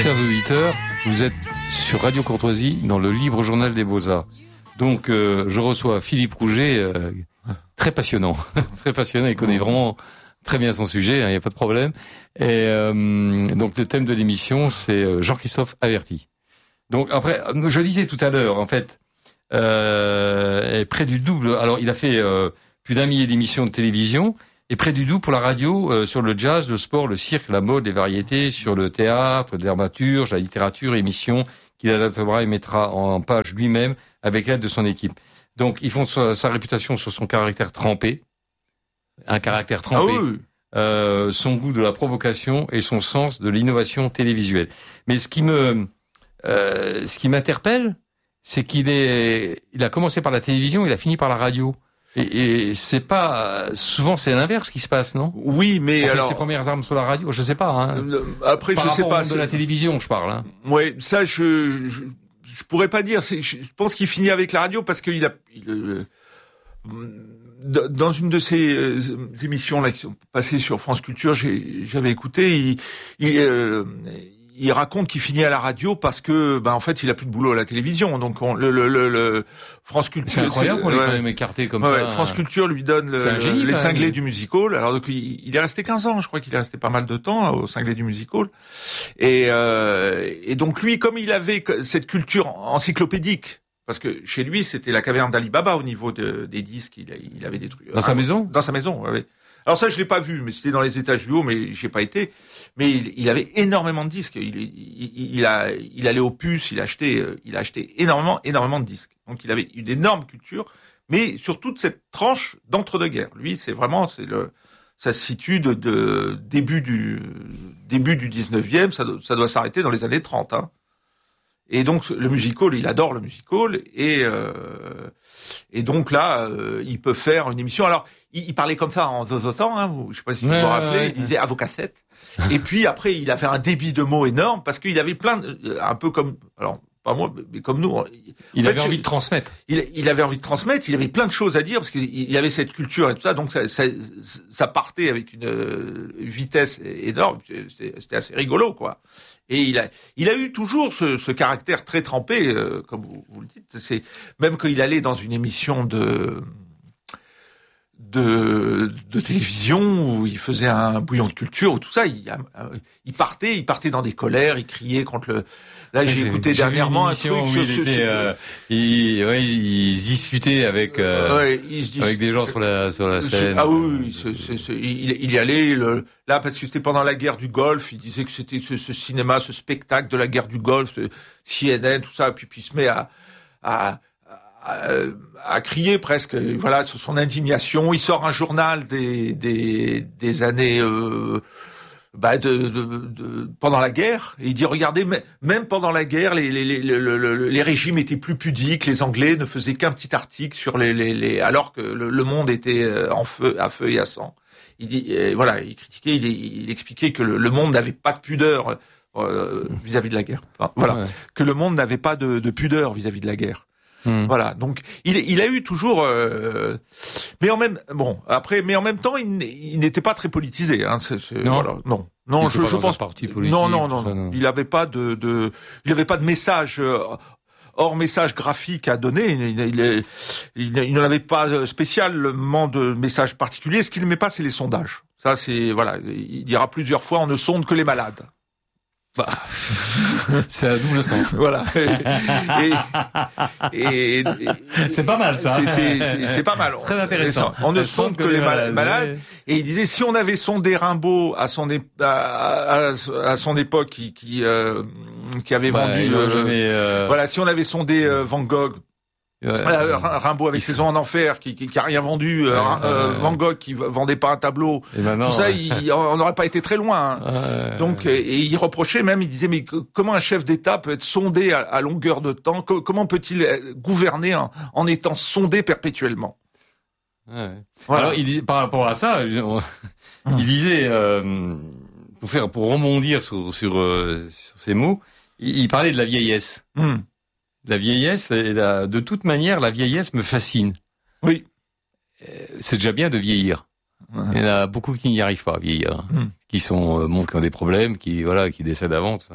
Chers auditeurs, vous êtes sur Radio Courtoisie dans le Libre Journal des Beaux-Arts. Donc, je reçois Philippe Rouget, très passionnant, très passionnant. Il connaît vraiment très bien son sujet, il n'y a pas de problème. Et donc, le thème de l'émission, c'est Jean-Christophe Averti. Donc, après, je disais tout à l'heure, en fait, près du double. Alors, il a fait plus d'1 millier d'émissions de télévision. Et près du double pour la radio, sur le jazz, le sport, le cirque, la mode, les variétés, sur le théâtre, le dramaturge, la littérature, émissions qu'il adaptera et mettra en page lui-même avec l'aide de son équipe. Donc, ils font sa réputation sur son caractère trempé, un caractère trempé, son goût de la provocation et son sens de l'innovation télévisuelle. Mais ce qui m'interpelle, c'est qu'il a commencé par la télévision, il a fini par la radio. Et c'est pas souvent, c'est l'inverse qui se passe, non? Oui, mais alors ses premières armes sur la radio, je sais pas. Hein. Après, par je sais pas. De la télévision, je parle. Hein. Ouais, ça, je pourrais pas dire. Je pense qu'il finit avec la radio parce qu'il dans une de ces émissions là qui sont passées sur France Culture, j'avais écouté. Il raconte qu'il finit à la radio parce que, en fait, il a plus de boulot à la télévision. Donc, le France Culture. C'est incroyable qu'on l'ait quand même écarté comme ça. France Culture lui donne les cinglés du music-hall. Alors, donc, il est resté 15 ans. Je crois qu'il est resté pas mal de temps au cinglé du music-hall. Et donc, lui, comme il avait cette culture encyclopédique, parce que chez lui, c'était la caverne d'Ali Baba au niveau des disques. Il avait des trucs. Dans sa maison? Dans sa maison, oui. Alors ça, je l'ai pas vu, mais c'était dans les étages du haut, mais j'y ai pas été. Mais il avait énormément de disques. Il allait aux puces, il a acheté énormément de disques. Donc il avait une énorme culture, mais sur toute cette tranche d'entre-deux-guerres. Lui, ça se situe de début du 19e, ça doit s'arrêter dans les années 30, hein. Et donc le music-hall, il adore le music-hall, et donc là, il peut faire une émission. Alors, il parlait comme ça en zozotant, hein, je sais pas si vous vous rappelez, il disait à vos cassettes. Et puis après, il avait un débit de mots énorme parce qu'il avait un peu comme, alors pas moi, mais comme nous. Il avait envie de transmettre. Il avait envie de transmettre. Il avait plein de choses à dire parce qu'il avait cette culture et tout ça. Donc ça partait avec une vitesse énorme. C'était assez rigolo, quoi. Et il a eu toujours ce caractère très trempé, comme vous le dites. C'est même quand il allait dans une émission de télévision où il faisait un bouillon de culture ou tout ça, il partait dans des colères, il criait contre le. Là, j'ai écouté dernièrement un truc où il se disputait avec des gens sur la scène. Ah oui, il y allait là parce que c'était pendant la guerre du Golfe. Il disait que c'était ce cinéma, ce spectacle de la guerre du Golfe, CNN, tout ça, puis il se met à crier presque, voilà, sur son indignation. Il sort un journal des années pendant la guerre, et il dit regardez, même pendant la guerre, les régimes étaient plus pudiques, les Anglais ne faisaient qu'un petit article sur alors que le monde était à feu et à sang. Il dit voilà, il critiquait, il expliquait que le monde n'avait pas de pudeur vis-à-vis de la guerre. Enfin, voilà, ouais. Que le monde n'avait pas de pudeur vis-à-vis de la guerre. Voilà, donc il a eu toujours, mais en même temps il n'était pas très politisé, hein. Non, voilà, non, je pense parti politique. Non. Il avait pas de message hors message graphique à donner. Il n'en avait pas spécialement de message particulier. Ce qu'il n'aimait pas, c'est les sondages. Ça, c'est voilà, il dira plusieurs fois, on ne sonde que les malades. C'est à double sens. Voilà. Et c'est pas mal, ça. C'est pas mal. Très intéressant. On ne sonde que les malades. Et il disait, si on avait sondé Rimbaud à son époque, qui avait vendu, voilà, si on avait sondé Van Gogh. Rimbaud avec Saison en enfer qui a rien vendu, Van Gogh qui vendait pas un tableau, tout ça, on n'aurait pas été très loin, hein. Donc et il reprochait même, il disait mais comment un chef d'État peut être sondé à longueur de temps, comment peut-il gouverner en étant sondé perpétuellement? Voilà. Alors par rapport à ça, il disait pour rebondir sur ces mots, il parlait de la vieillesse. La vieillesse, de toute manière, la vieillesse me fascine. Oui. C'est déjà bien de vieillir. Il y en a beaucoup qui n'y arrivent pas à vieillir, qui ont des problèmes, qui décèdent avant. Tout ça.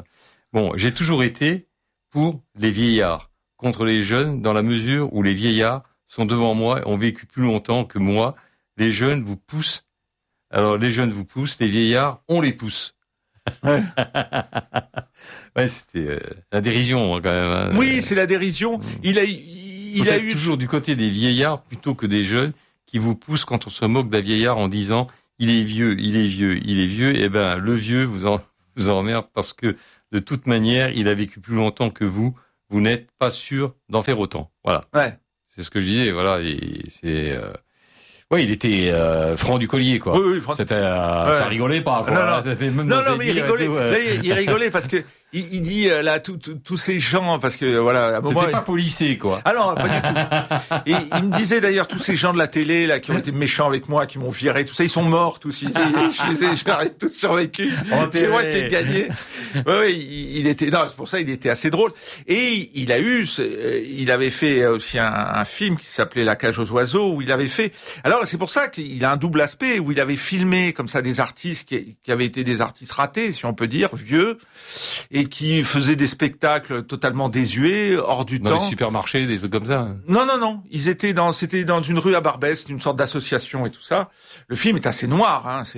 Bon, j'ai toujours été pour les vieillards, contre les jeunes, dans la mesure où les vieillards sont devant moi, ont vécu plus longtemps que moi. Les jeunes vous poussent. Alors, les jeunes vous poussent, les vieillards, on les pousse. Ouais. Ouais, c'était la dérision, quand même. Hein. Oui, c'est la dérision. Il a eu toujours du côté des vieillards plutôt que des jeunes qui vous poussent quand on se moque d'un vieillard en disant il est vieux, il est vieux, il est vieux. Eh ben, le vieux vous emmerde parce que de toute manière, il a vécu plus longtemps que vous. Vous n'êtes pas sûr d'en faire autant. Voilà. Ouais. C'est ce que je disais. Voilà. Et c'est. Ouais, il était franc du collier, quoi. Oui, C'était, ça rigolait pas, quoi. Non, mais il rigolait. Là, il rigolait parce que il dit là tous ces gens parce que voilà. À un moment, c'était pas policé, quoi. Ah non, pas du tout. Et il me disait d'ailleurs tous ces gens de la télé là qui ont été méchants avec moi, qui m'ont viré, tout ça, ils sont morts tous. Je leur ai tous survécu. C'est moi qui ai gagné. Ouais, il était. Non, c'est pour ça il était assez drôle. Et il avait fait aussi un film qui s'appelait La cage aux oiseaux où il avait fait. Alors c'est pour ça qu'il a un double aspect où il avait filmé comme ça des artistes qui avaient été des artistes ratés, si on peut dire, vieux, et qui faisaient des spectacles totalement désuets, hors du temps. Dans les supermarchés, des trucs comme ça. Non. C'était dans une rue à Barbès, une sorte d'association et tout ça. Le film est assez noir, hein.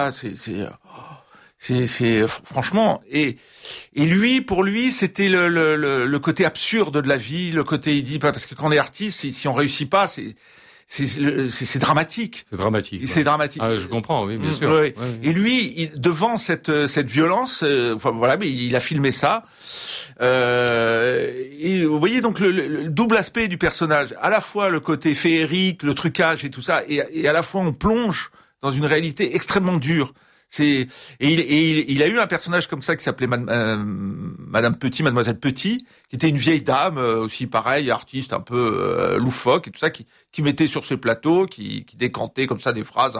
C'est franchement, et lui, pour lui, c'était le côté absurde de la vie, le côté, il dit, parce que quand on est artiste, si on réussit pas, c'est dramatique. C'est dramatique. C'est dramatique. Ah, je comprends, oui, bien sûr. Ouais. Ouais. Et lui, devant cette violence, voilà, mais il a filmé ça. Et vous voyez donc le double aspect du personnage, à la fois le côté féerique, le trucage et tout ça, et à la fois on plonge dans une réalité extrêmement dure. Il a eu un personnage comme ça qui s'appelait Madame Petit, Mademoiselle Petit, qui était une vieille dame aussi pareil, artiste un peu loufoque et tout ça, qui mettait sur ses plateaux, qui décantait comme ça des phrases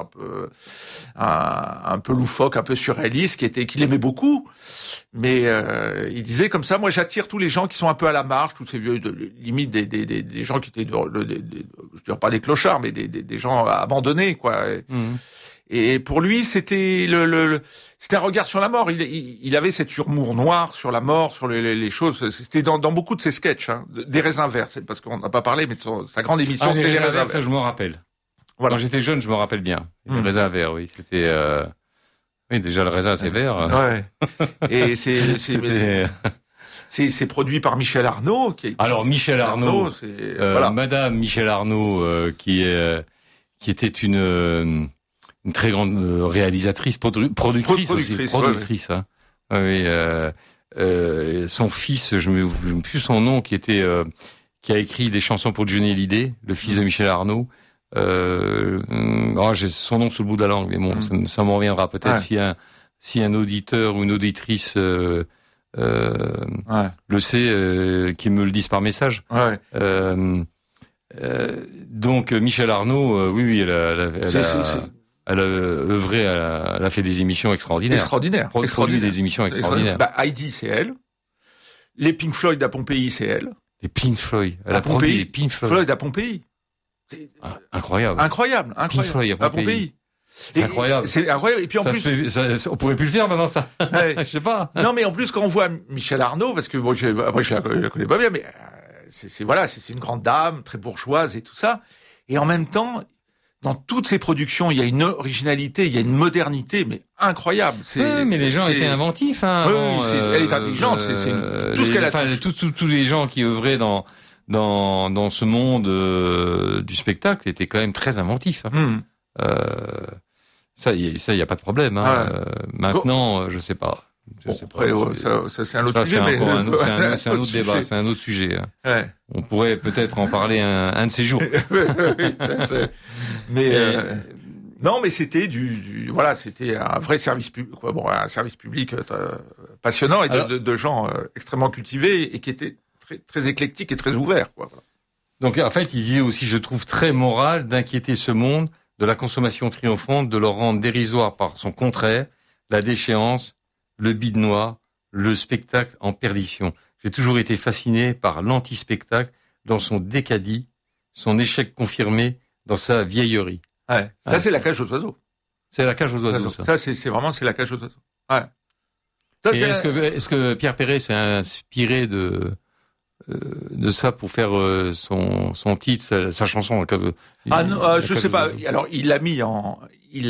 un peu loufoques, un peu surréalistes, qu'il aimait beaucoup. Mais il disait comme ça, moi j'attire tous les gens qui sont un peu à la marge, tous ces vieux, limite des gens qui étaient, je dirais pas des clochards, mais des gens abandonnés, quoi. Et pour lui, c'était c'était un regard sur la mort. Il avait cet humour noir sur la mort, sur les choses. C'était dans beaucoup de ses sketchs, hein, des raisins verts. C'est parce qu'on n'a pas parlé, mais de sa grande émission, c'était les raisins verts. Ça, je me rappelle. Voilà. Quand j'étais jeune, je me rappelle bien. Les raisins verts, oui. C'était, oui, déjà le raisin, c'est vert. Ouais. Et c'est produit par Michel Arnaud. Alors Michel Arnaud, voilà. Madame Michel Arnaud, qui était une très grande réalisatrice, productrice aussi. Productrice, ouais. Hein. Oui, son fils, je me souviens plus son nom, qui a écrit des chansons pour Johnny Hallyday, le fils de Michel Arnaud. J'ai son nom sous le bout de la langue, mais bon, ça m'en reviendra peut-être si un auditeur ou une auditrice le sait, qu'il me le dise par message. Ouais. Donc Michel Arnaud, oui, elle a œuvré, elle a fait des émissions extraordinaires. Produit des émissions extraordinaires. Heidi, c'est elle. Les Pink Floyd à Pompéi, c'est elle. Les Pink Floyd. Elle a produit les Pink Floyd à Pompéi. Incroyable. Pink Floyd à Pompéi. C'est incroyable. C'est incroyable. Et puis en plus, on pourrait plus le faire maintenant, ça. Ouais. Je sais pas. Non, mais en plus, quand on voit Michel Arnaud, parce que bon, je la connais pas bien, mais c'est une grande dame, très bourgeoise et tout ça. Et en même temps, dans toutes ses productions, il y a une originalité, il y a une modernité, mais incroyable. Oui, mais les gens étaient inventifs. Hein, oui, elle est intelligente. C'est tout ce qu'elle a fait. Tous les gens qui œuvraient dans ce monde du spectacle étaient quand même très inventifs. Hein. Ça, y a pas de problème. Hein. Maintenant, je sais pas. Ça c'est un autre sujet. C'est un autre débat, c'est un autre sujet. Ouais. On pourrait peut-être en parler un de ces jours. Non, mais c'était voilà, c'était un vrai service public, quoi. Bon, un service public passionnant et de gens extrêmement cultivés et qui étaient très, très éclectiques et très ouverts, quoi. Donc, en fait, il dit aussi, je trouve très moral d'inquiéter ce monde de la consommation triomphante, de leur rendre dérisoire par son contraire, la déchéance, le bide noir, le spectacle en perdition. J'ai toujours été fasciné par l'anti-spectacle dans son décadis, son échec confirmé dans sa vieillerie. Ouais. Ça, c'est la cage aux oiseaux. C'est la cage aux oiseaux, ça. Ça, c'est vraiment, c'est la cage aux oiseaux. Ouais. Ça, Et est-ce que Pierre Perret s'est inspiré de ça pour faire son titre, sa chanson? Je sais pas. Alors, il l'a mis en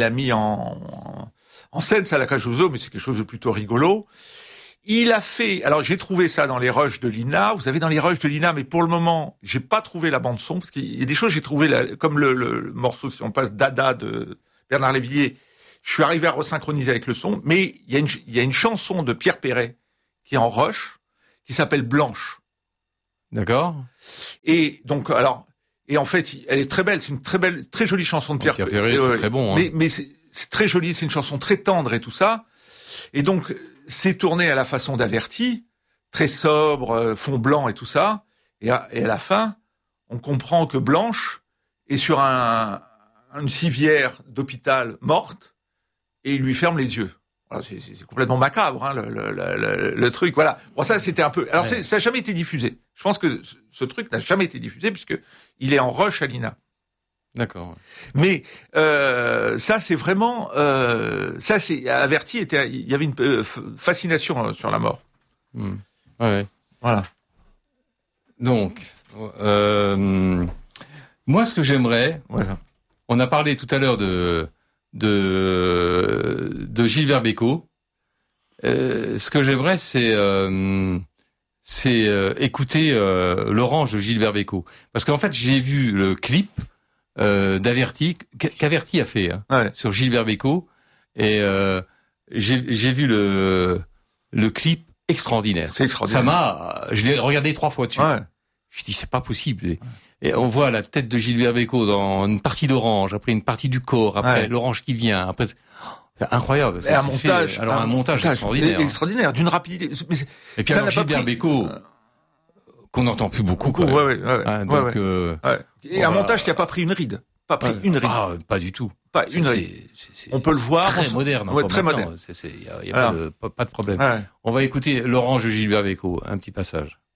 scène, ça, la cage aux os, mais c'est quelque chose de plutôt rigolo. Il a fait, alors j'ai trouvé ça dans les rushs de l'INA, vous avez dans les rushs de l'INA, mais pour le moment, j'ai pas trouvé la bande son, parce qu'il y a des choses, j'ai trouvé, comme le morceau, si on passe Dada de Bernard Lévillier, je suis arrivé à resynchroniser avec le son, mais il y a une chanson de Pierre Perret, qui est en rush, qui s'appelle Blanche. D'accord. Et donc, et en fait, elle est très belle, c'est une très jolie chanson de Pierre Perret. C'est très bon, hein. Mais c'est très joli, c'est une chanson très tendre et tout ça. Et donc, c'est tourné à la façon d'Averti, très sobre, fond blanc et tout ça. Et à la fin, on comprend que Blanche est sur une civière d'hôpital morte et il lui ferme les yeux. Alors, c'est complètement macabre, hein, le truc. Voilà. Bon, ça, c'était un peu. Alors, ça n'a jamais été diffusé. Je pense que ce truc n'a jamais été diffusé puisque il est en rush à l'INA. D'accord. Mais ça, c'est vraiment ça, c'est Averti il y avait une fascination sur la mort. Ouais. Voilà. Donc, moi, ce que j'aimerais, on a parlé tout à l'heure de Gilbert Bécaud. Ce que j'aimerais, c'est écouter l'Orange de Gilbert Bécaud, parce qu'en fait, j'ai vu le clip d'Averti qu'Averti a fait sur Gilbert Bécaud, et j'ai vu le clip extraordinaire. C'est extraordinaire. Je l'ai regardé 3 fois dessus. Je dis c'est pas possible. Et on voit la tête de Gilbert Bécaud dans une partie d'Orange, après une partie du corps, après l'Orange qui vient, après c'est incroyable. Un montage extraordinaire, d'une rapidité. Et puis alors Gilbert Bécaud, qu'on n'entend plus beaucoup. Et un montage qui a pas pris une ride. Pas du tout. Pas une ride. On peut le voir. Très moderne. Très moderne. Il y a pas de problème. On va écouter l'Orange de Gilbert Bécaud, un petit passage.